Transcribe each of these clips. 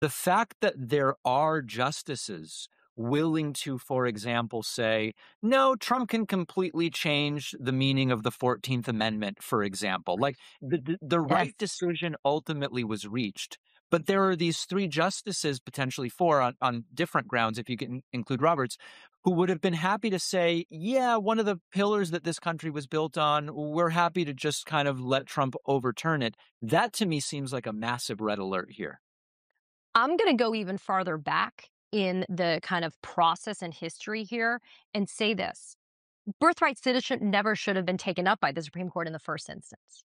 The fact that there are justices willing to, for example, say, no, Trump can completely change the meaning of the 14th Amendment, for example. Like the right Yes. decision ultimately was reached. But there are these three justices, potentially four on different grounds, if you can include Roberts, who would have been happy to say, yeah, one of the pillars that this country was built on, we're happy to just kind of let Trump overturn it. That to me seems like a massive red alert here. I'm going to go even farther back in the kind of process and history here and say this. Birthright citizenship never should have been taken up by the Supreme Court in the first instance.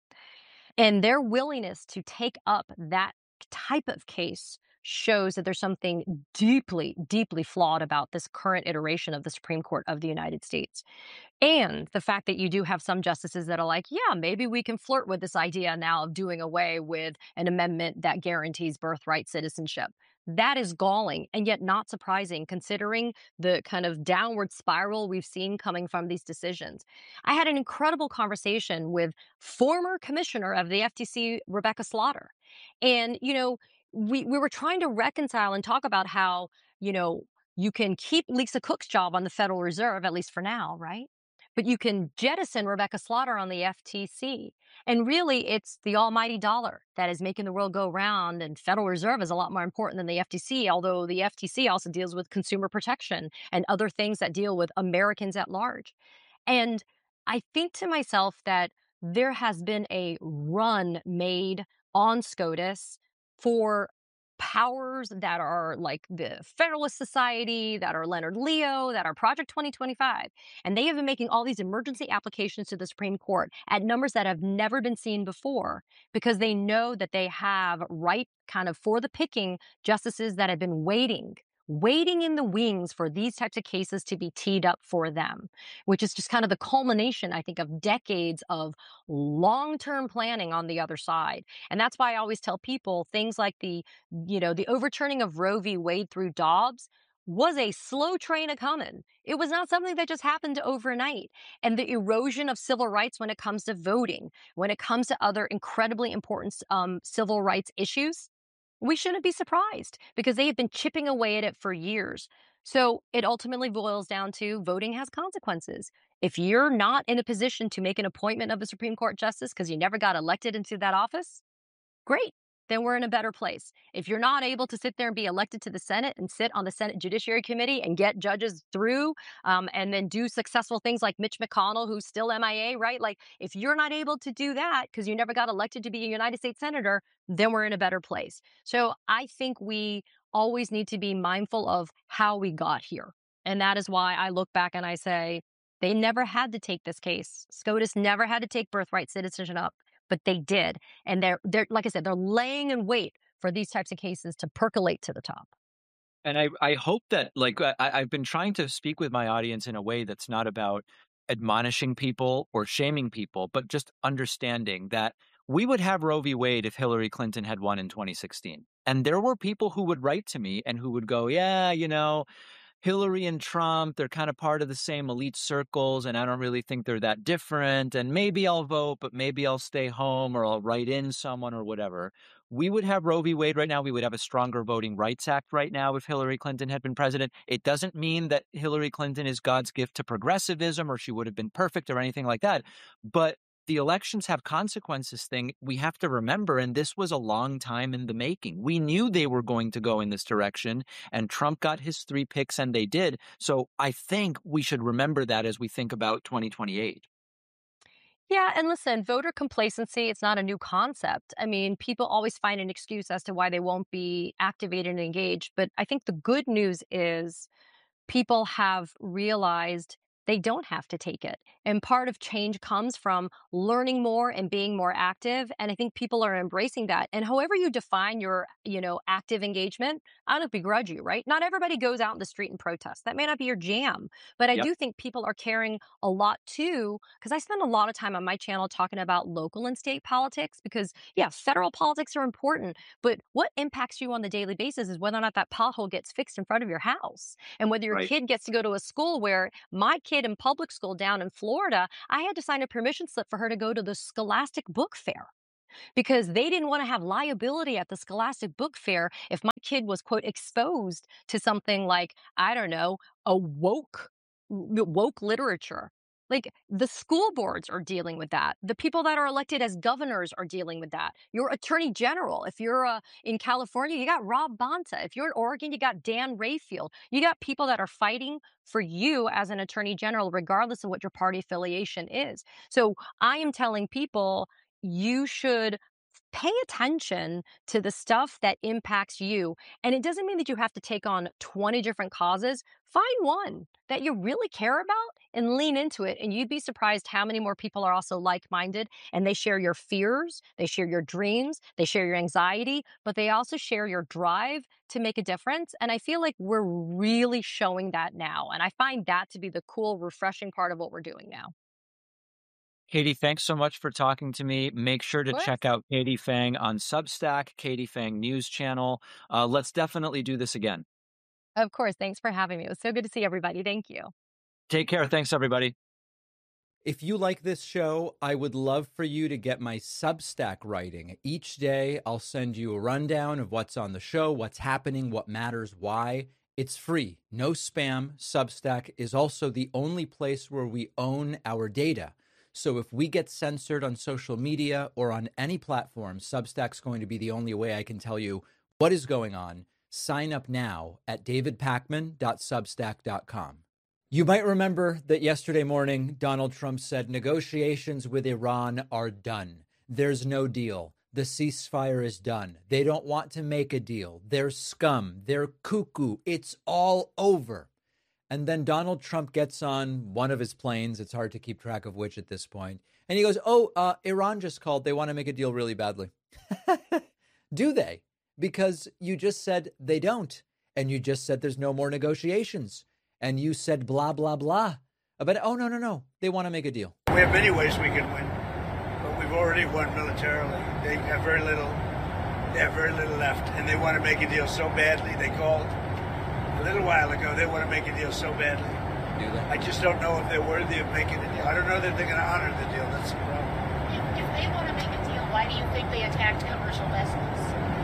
And their willingness to take up that type of case shows that there's something deeply, deeply flawed about this current iteration of the Supreme Court of the United States. And the fact that you do have some justices that are like, yeah, maybe we can flirt with this idea now of doing away with an amendment that guarantees birthright citizenship. That is galling and yet not surprising considering the kind of downward spiral we've seen coming from these decisions. I had an incredible conversation with former commissioner of the FTC, Rebecca Slaughter. And, we were trying to reconcile and talk about how, you can keep Lisa Cook's job on the Federal Reserve, at least for now, right? But you can jettison Rebecca Slaughter on the FTC. And really, it's the almighty dollar that is making the world go round. And Federal Reserve is a lot more important than the FTC, although the FTC also deals with consumer protection and other things that deal with Americans at large. And I think to myself that there has been a run made on SCOTUS for powers that are like the Federalist Society, that are Leonard Leo, that are Project 2025. And they have been making all these emergency applications to the Supreme Court at numbers that have never been seen before because they know that they have right kind of for the picking justices that have been waiting in the wings for these types of cases to be teed up for them, which is just kind of the culmination, I think, of decades of long-term planning on the other side. And that's why I always tell people things like the overturning of Roe v. Wade through Dobbs was a slow train a coming. It was not something that just happened overnight. And the erosion of civil rights when it comes to voting, when it comes to other incredibly important civil rights issues, we shouldn't be surprised because they have been chipping away at it for years. So it ultimately boils down to voting has consequences. If you're not in a position to make an appointment of a Supreme Court justice because you never got elected into that office, great. Then we're in a better place. If you're not able to sit there and be elected to the Senate and sit on the Senate Judiciary Committee and get judges through and then do successful things like Mitch McConnell, who's still MIA, right? Like if you're not able to do that because you never got elected to be a United States Senator, then we're in a better place. So I think we always need to be mindful of how we got here. And that is why I look back and I say, they never had to take this case. SCOTUS never had to take birthright citizenship up, but they did. And they're like I said, they're laying in wait for these types of cases to percolate to the top. And I hope that, like, I've been trying to speak with my audience in a way that's not about admonishing people or shaming people, but just understanding that we would have Roe v. Wade if Hillary Clinton had won in 2016. And there were people who would write to me and who would go, yeah, Hillary and Trump, they're kind of part of the same elite circles, and I don't really think they're that different. And maybe I'll vote, but maybe I'll stay home or I'll write in someone or whatever. We would have Roe v. Wade right now. We would have a stronger Voting Rights Act right now if Hillary Clinton had been president. It doesn't mean that Hillary Clinton is God's gift to progressivism or she would have been perfect or anything like that. But the elections have consequences thing we have to remember, and this was a long time in the making. We knew they were going to go in this direction, and Trump got his 3 picks, and they did. So I think we should remember that as we think about 2028. Yeah, and listen, voter complacency, it's not a new concept. I mean, people always find an excuse as to why they won't be activated and engaged. But I think the good news is people have realized they don't have to take it. And part of change comes from learning more and being more active. And I think people are embracing that. And however you define your, active engagement, I don't begrudge you, right? Not everybody goes out in the street and protest. That may not be your jam. But I Yep. do think people are caring a lot too, because I spend a lot of time on my channel talking about local and state politics because, yeah, federal politics are important. But what impacts you on the daily basis is whether or not that pothole gets fixed in front of your house and whether your Right. kid gets to go to a school where my kid in public school down in Florida, I had to sign a permission slip for her to go to the Scholastic Book Fair. because they didn't want to have liability at the Scholastic Book Fair if my kid was, quote, exposed to something like, I don't know, a woke literature. Like, the school boards are dealing with that. The people that are elected as governors are dealing with that. Your attorney general, if you're in California, you got Rob Bonta. If you're in Oregon, you got Dan Rayfield. You got people that are fighting for you as an attorney general, regardless of what your party affiliation is. So I am telling people, you should pay attention to the stuff that impacts you. And it doesn't mean that you have to take on 20 different causes. Find one that you really care about and lean into it. And you'd be surprised how many more people are also like-minded, and they share your fears, they share your dreams, they share your anxiety, but they also share your drive to make a difference. And I feel like we're really showing that now. And I find that to be the cool, refreshing part of what we're doing now. Katie, thanks so much for talking to me. Make sure to Of course. check out Katie Phang on Substack, Katie Phang News Channel. Let's definitely do this again. Of course. Thanks for having me. It was so good to see everybody. Thank you. Take care. Thanks, everybody. If you like this show, I would love for you to get my Substack writing. Each day, I'll send you a rundown of what's on the show, what's happening, what matters, why. It's free, no spam. Substack is also the only place where we own our data. So if we get censored on social media or on any platform, Substack's going to be the only way I can tell you what is going on. Sign up now at davidpakman.substack.com. You might remember that yesterday morning, Donald Trump said negotiations with Iran are done. There's no deal. The ceasefire is done. They don't want to make a deal. They're scum. They're cuckoo. It's all over. And then Donald Trump gets on one of his planes. It's hard to keep track of which at this point. And he goes, Iran just called. They want to make a deal really badly. Do they? Because you just said they don't. And you just said there's no more negotiations. And you said blah, blah, blah. But no. They want to make a deal. We have many ways we can win. But we've already won militarily. They have very little left. And they want to make a deal so badly. They called a little while ago. They want to make a deal so badly. Do they? I just don't know if they're worthy of making a deal. I don't know that they're going to honor the deal. That's the problem. If they want to make a deal, why do you think they attacked commercial vessels?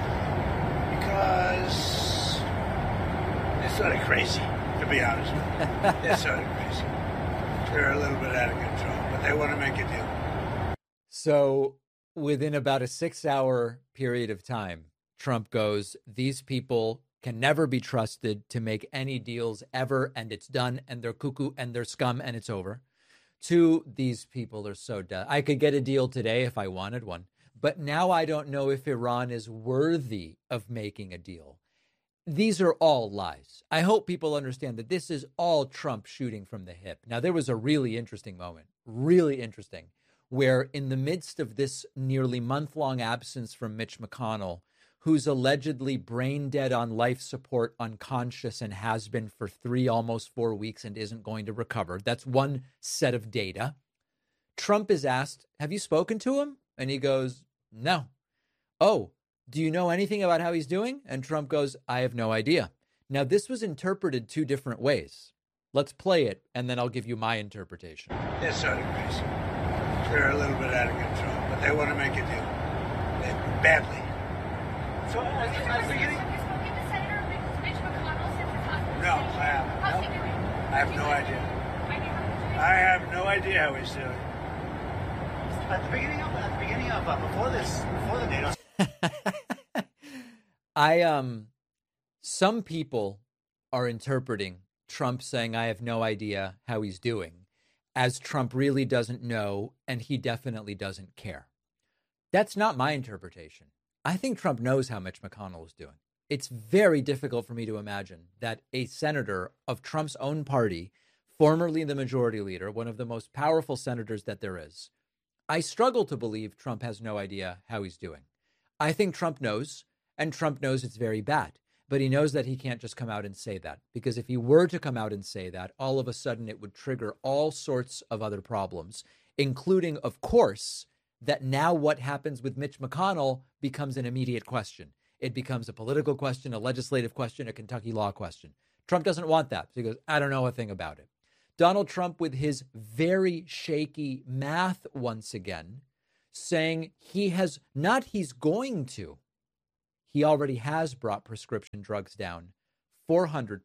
Because they're sort of crazy, to be honest with you. They're sort of crazy. They're a little bit out of control, but they want to make a deal. So within about a 6-hour period of time, Trump goes, these people can never be trusted to make any deals ever, and it's done, and they're cuckoo, and they're scum, and it's over. To these people are so dumb. I could get a deal today if I wanted one, but now I don't know if Iran is worthy of making a deal. These are all lies. I hope people understand that this is all Trump shooting from the hip. Now, there was a really interesting moment, where in the midst of this nearly month-long absence from Mitch McConnell, who's allegedly brain dead on life support, unconscious, and has been for almost 4 weeks and isn't going to recover. That's one set of data. Trump is asked, have you spoken to him? And he goes, no. Oh, do you know anything about how he's doing? And Trump goes, I have no idea. Now, this was interpreted two different ways. Let's play it, and then I'll give you my interpretation. They're sort of crazy. They're a little bit out of control, but they want to make a deal. Badly. So, Have you spoken to Senator Mitch McConnell since the conference? No, I haven't. How's he doing? I have no idea. I have no idea how he's doing. At the beginning of before the NATO. Some people are interpreting Trump saying, I have no idea how he's doing, as Trump really doesn't know, and he definitely doesn't care. That's not my interpretation. I think Trump knows how Mitch McConnell is doing. It's very difficult for me to imagine that a senator of Trump's own party, formerly the majority leader, one of the most powerful senators that there is, I struggle to believe Trump has no idea how he's doing. I think Trump knows, and Trump knows it's very bad. But he knows that he can't just come out and say that, because if he were to come out and say that, all of a sudden it would trigger all sorts of other problems, including, of course, that now what happens with Mitch McConnell becomes an immediate question. It becomes a political question, a legislative question, a Kentucky law question. Trump doesn't want that. So he goes, I don't know a thing about it. Donald Trump, with his very shaky math once again, saying he's going to. He already has brought prescription drugs down 400%,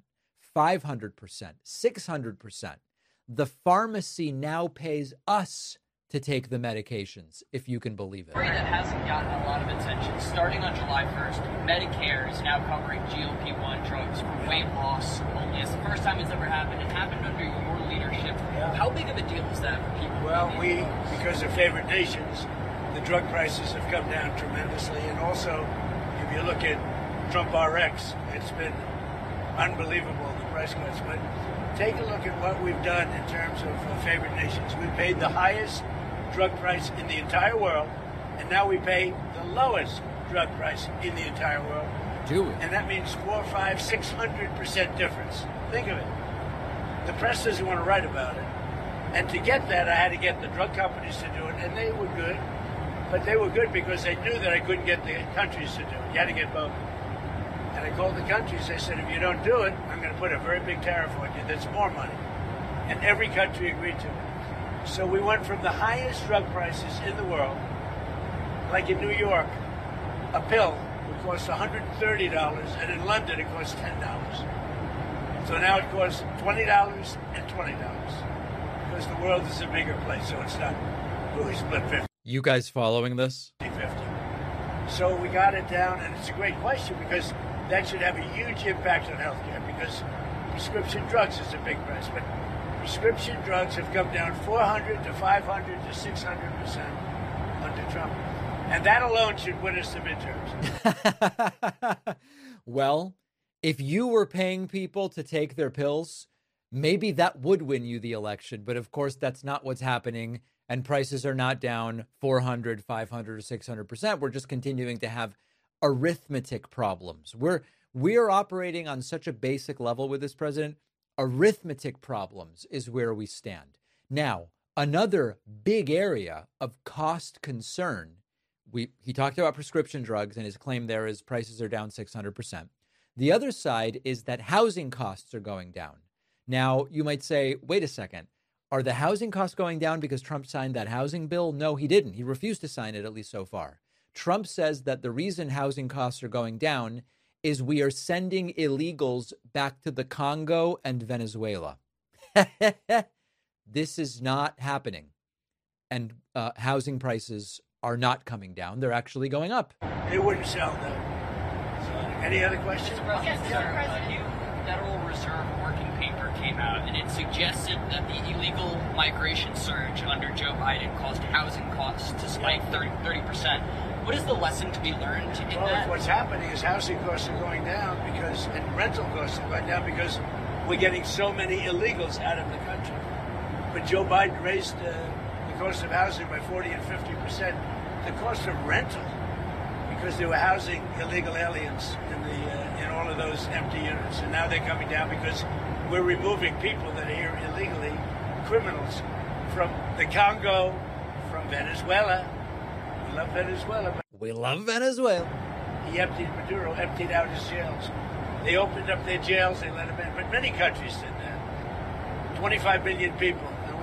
500%, 600%. The pharmacy now pays us to take the medications, if you can believe it. Story that hasn't gotten a lot of attention. Starting on July 1st, Medicare is now covering GLP-1 drugs for weight loss only. It's the first time it's ever happened. It happened under your leadership. How big of a deal is that for people? Well, because of favored nations, the drug prices have come down tremendously. And also, if you look at Trump RX, it's been unbelievable, the price cuts. But take a look at what we've done in terms of favored nations. We paid the highest drug price in the entire world, and now we pay the lowest drug price in the entire world. Do we? And that means 4, 5, 600% difference. Think of it. The press doesn't want to write about it. And to get that, I had to get the drug companies to do it, and they were good. But they were good because they knew that I couldn't get the countries to do it. You had to get both. And I called the countries. I said, if you don't do it, I'm going to put a very big tariff on you. That's more money. And every country agreed to it. So we went from the highest drug prices in the world, like in New York, a pill would cost $130, and in London it costs $10. So now it costs $20 and $20 because the world is a bigger place, so it's not really split 50. You guys following this? 50. So we got it down, and it's a great question because that should have a huge impact on healthcare because prescription drugs is a big price, but prescription drugs have come down 400 to 500 to 600% under Trump. And that alone should win us the midterms. Well, if you were paying people to take their pills, maybe that would win you the election. But of course, that's not what's happening. And prices are not down 400, 500, or 600%. We're just continuing to have arithmetic problems. We're operating on such a basic level with this president. Arithmetic problems is where we stand. Now, another big area of cost concern, he talked about prescription drugs, and his claim there is prices are down 600%. The other side is that housing costs are going down. Now, you might say, wait a second. Are the housing costs going down because Trump signed that housing bill? No, he didn't. He refused to sign it, at least so far. Trump says that the reason housing costs are going down is we are sending illegals back to the Congo and Venezuela. This is not happening. And housing prices are not coming down. They're actually going up. It wouldn't sell, though. Any other questions? Yes, Mr. President. New Federal Reserve working paper came out, and it suggested that the illegal migration surge under Joe Biden caused housing costs to spike 30%. What is the lesson to be learned in that? What's happening is housing costs are going down and rental costs are going down because we're getting so many illegals out of the country. But Joe Biden raised the cost of housing by 40 and 50%. The cost of rental, because they were housing illegal aliens in all of those empty units. And now they're coming down because we're removing people that are here illegally, criminals, from the Congo, from Venezuela. We love Venezuela. We love Venezuela. Maduro emptied out his jails. They opened up their jails, they let them in. But many countries did that. 25 million people. And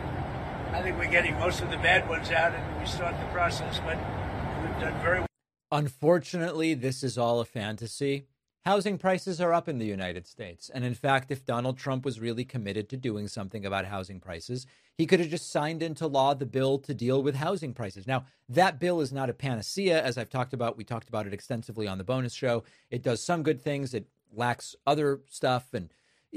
I think we're getting most of the bad ones out and we start the process. But we've done very well. Unfortunately, this is all a fantasy. Housing prices are up in the United States. And in fact, if Donald Trump was really committed to doing something about housing prices, he could have just signed into law the bill to deal with housing prices. Now, that bill is not a panacea, as I've talked about. We talked about it extensively on the bonus show. It does some good things. It lacks other stuff. And,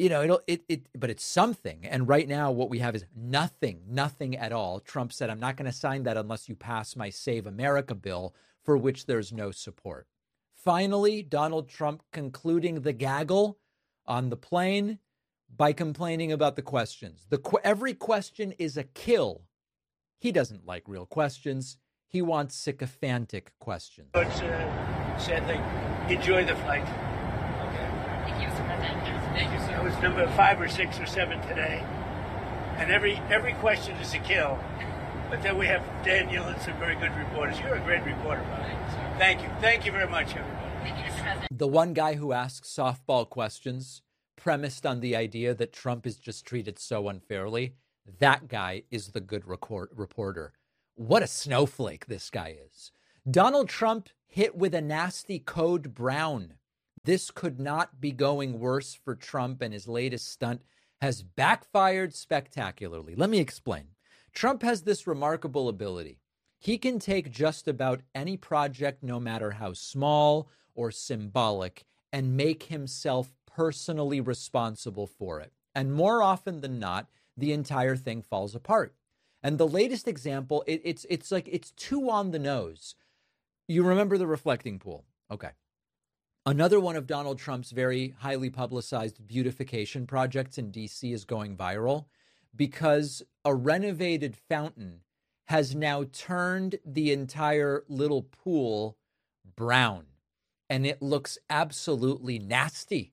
but it's something. And right now, what we have is nothing at all. Trump said, I'm not going to sign that unless you pass my Save America bill, for which there's no support. Finally, Donald Trump concluding the gaggle on the plane by complaining about the questions. Every question is a kill. He doesn't like real questions. He wants sycophantic questions. It's a sad thing. Enjoy the flight. Okay. Thank you, Mr. President. Thank you, sir. It was number 5 or 6 or 7 today. And every question is a kill. But then we have Daniel and some very good reporters. You're a great reporter, Bob. Thank you. Thank you very much, everybody. Thank you, Mr. President. The one guy who asks softball questions premised on the idea that Trump is just treated so unfairly, that guy is the good reporter. What a snowflake this guy is. Donald Trump hit with a nasty code brown. This could not be going worse for Trump, and his latest stunt has backfired spectacularly. Let me explain. Trump has this remarkable ability. He can take just about any project, no matter how small or symbolic, and make himself personally responsible for it. And more often than not, the entire thing falls apart. And the latest example, it's too on the nose. You remember the reflecting pool. Okay. Another one of Donald Trump's very highly publicized beautification projects in D.C. is going viral because a renovated fountain has now turned the entire little pool brown, and it looks absolutely nasty.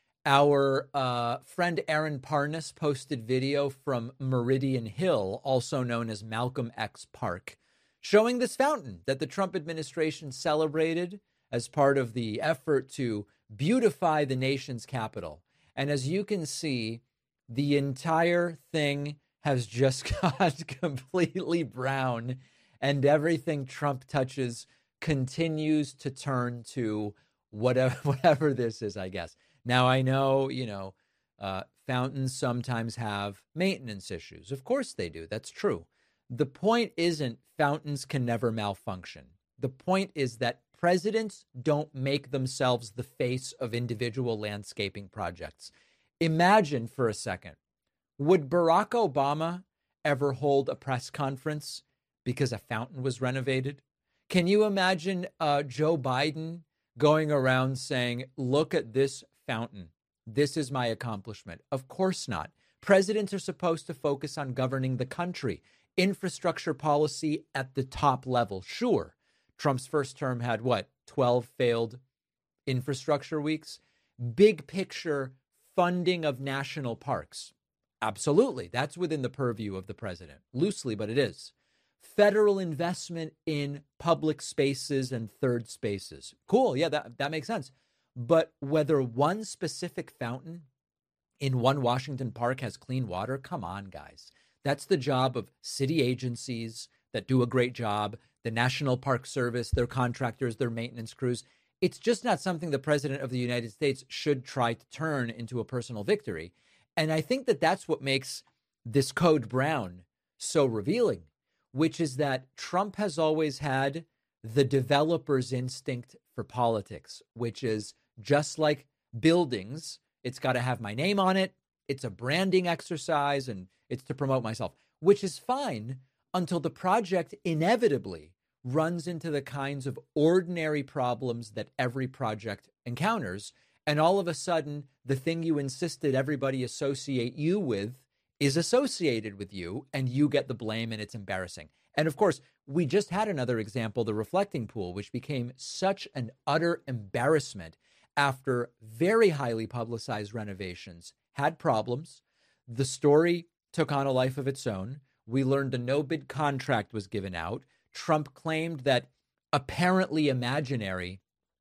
Our friend Aaron Parnas posted video from Meridian Hill, also known as Malcolm X Park, showing this fountain that the Trump administration celebrated as part of the effort to beautify the nation's capital. And as you can see, the entire thing has just got completely brown, and everything Trump touches continues to turn to whatever this is, I guess. Now, I know, fountains sometimes have maintenance issues. Of course they do. That's true. The point isn't fountains can never malfunction. The point is that presidents don't make themselves the face of individual landscaping projects. Imagine for a second, would Barack Obama ever hold a press conference because a fountain was renovated? Can you imagine Joe Biden going around saying, look at this fountain. This is my accomplishment. Of course not. Presidents are supposed to focus on governing the country. Infrastructure policy at the top level. Sure. Trump's first term had 12 failed infrastructure weeks. Big picture funding of national parks. Absolutely. That's within the purview of the president. Loosely, but it is. Federal investment in public spaces and third spaces. Cool. Yeah, that makes sense. But whether one specific fountain in one Washington park has clean water, come on, guys. That's the job of city agencies that do a great job, the National Park Service, their contractors, their maintenance crews. It's just not something the president of the United States should try to turn into a personal victory. And I think that that's what makes this Code Brown so revealing, which is that Trump has always had the developer's instinct for politics, which is just like buildings. It's got to have my name on it. It's a branding exercise, and it's to promote myself, which is fine until the project inevitably runs into the kinds of ordinary problems that every project encounters. And all of a sudden, the thing you insisted everybody associate you with is associated with you, and you get the blame, and it's embarrassing. And of course, we just had another example, the reflecting pool, which became such an utter embarrassment after very highly publicized renovations had problems. The story took on a life of its own. We learned a no-bid contract was given out. Trump claimed that apparently imaginary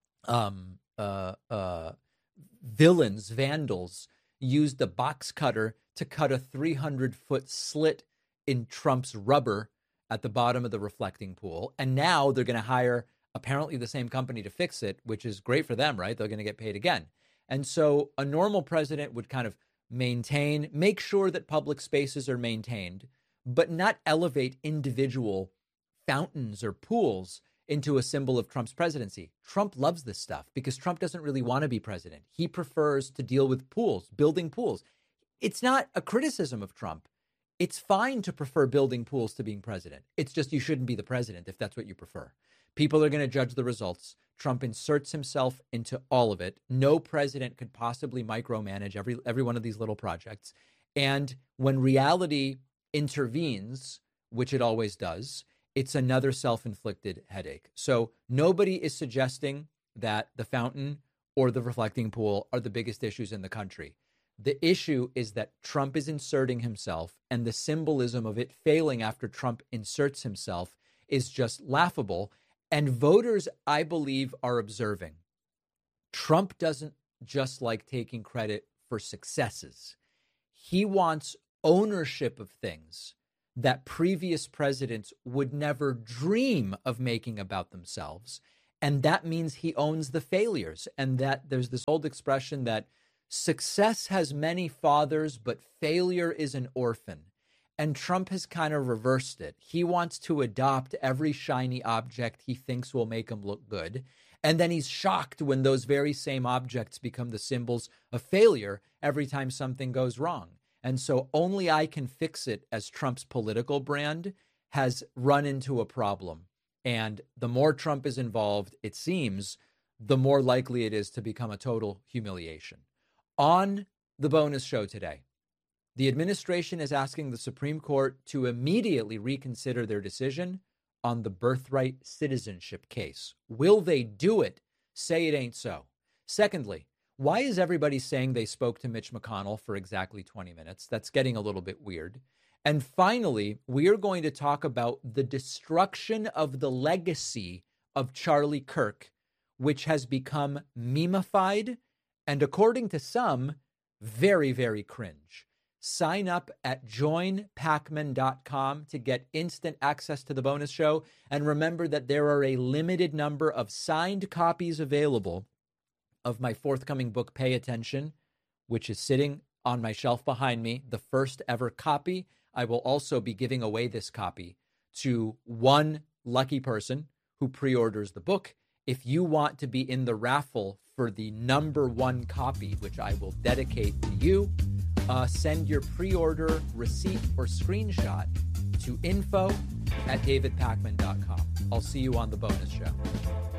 villains, vandals, used a box cutter to cut a 300-foot slit in Trump's rubber at the bottom of the reflecting pool. And now they're going to hire apparently the same company to fix it, which is great for them, right? They're going to get paid again. And so a normal president would kind of make sure that public spaces are maintained, but not elevate individual fountains or pools into a symbol of Trump's presidency. Trump loves this stuff because Trump doesn't really want to be president. He prefers to deal with pools, building pools. It's not a criticism of Trump. It's fine to prefer building pools to being president. It's just you shouldn't be the president if that's what you prefer. People are going to judge the results. Trump inserts himself into all of it. No president could possibly micromanage every one of these little projects. And when reality intervenes, which it always does, it's another self-inflicted headache. So nobody is suggesting that the fountain or the reflecting pool are the biggest issues in the country. The issue is that Trump is inserting himself, and the symbolism of it failing after Trump inserts himself is just laughable. And voters, I believe, are observing. Trump doesn't just like taking credit for successes. He wants ownership of things that previous presidents would never dream of making about themselves. And that means he owns the failures. And that there's this old expression that success has many fathers, but failure is an orphan. And Trump has kind of reversed it. He wants to adopt every shiny object he thinks will make him look good. And then he's shocked when those very same objects become the symbols of failure every time something goes wrong. And so only I can fix it as Trump's political brand has run into a problem. And the more Trump is involved, it seems, the more likely it is to become a total humiliation. On the bonus show today, the administration is asking the Supreme Court to immediately reconsider their decision on the birthright citizenship case. Will they do it? Say it ain't so. Secondly, why is everybody saying they spoke to Mitch McConnell for exactly 20 minutes? That's getting a little bit weird. And finally, we are going to talk about the destruction of the legacy of Charlie Kirk, which has become memified and, according to some, very, very cringe. Sign up at joinpacman.com to get instant access to the bonus show. And remember that there are a limited number of signed copies available of my forthcoming book, Pay Attention, which is sitting on my shelf behind me, the first ever copy. I will also be giving away this copy to one lucky person who pre-orders the book. If you want to be in the raffle for the number one copy, which I will dedicate to you, send your pre-order receipt or screenshot to info@davidpakman.com. I'll see you on the bonus show.